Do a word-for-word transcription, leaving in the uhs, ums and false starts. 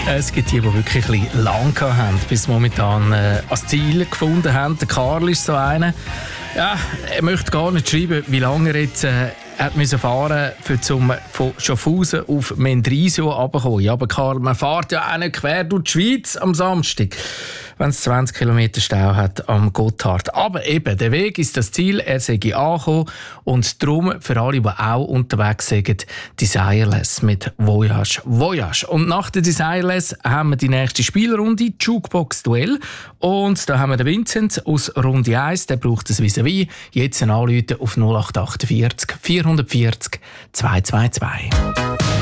Es gibt die, die wirklich ein bisschen lang haben, bis momentan äh, ans Ziel gefunden haben. Der Karl ist so einer. Ja, er möchte gar nicht schreiben, wie lange er jetzt äh, hat müssen fahren für zum von Schaffhausen auf Mendrisio runterzukommen. Ja, aber Karl, man fährt ja auch nicht quer durch die Schweiz am Samstag, wenn es zwanzig Kilometer Stau hat am Gotthard. Aber eben, der Weg ist das Ziel, er sei angekommen und darum für alle, die auch unterwegs sind, Desireless mit Voyage, Voyage. Und nach der Desireless haben wir die nächste Spielrunde, Jukebox-Duell. Und da haben wir den Vincent aus Runde eins, der braucht das Vis-à-vis. Jetzt anrufen auf null acht acht vier vier vier null zwei zwei zwei.